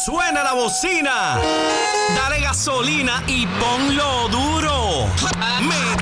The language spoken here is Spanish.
Suena la bocina, dale gasolina y ponlo duro.